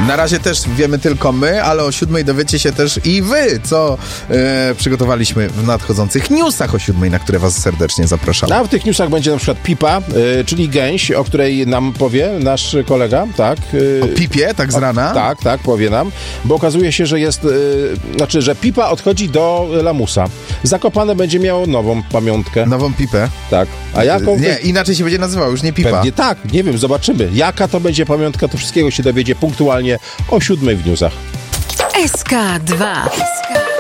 Na razie też wiemy tylko my, ale o 7 dowiecie się też i wy, co przygotowaliśmy w nadchodzących newsach o 7, na które was serdecznie zapraszamy. A w tych newsach będzie na przykład Pipa, czyli gęś, o której nam powie nasz kolega, tak? O Pipie, tak z rana? Tak, powie nam, bo okazuje się, że że Pipa odchodzi do lamusa. Zakopane będzie miało nową pamiątkę. Nową Pipę? Tak. A jaką? Nie, inaczej się będzie nazywał, już nie Pipa. Pewnie tak, nie wiem, zobaczymy. Jaka to będzie pamiątka, to wszystkiego się dowiedzie punktualnie o 7 w newsach. SK2.